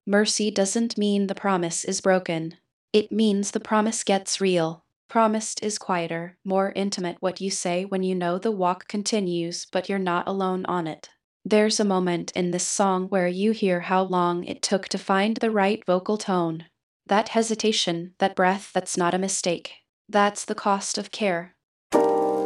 Mercy doesn't mean the promise is broken. It means the promise gets real. Promised is quieter, more intimate what you say when you know the walk continues but you're not alone on it. There's a moment in this song where you hear how long it took to find the right vocal tone. That hesitation, that breath that's not a mistake. That's the cost of care.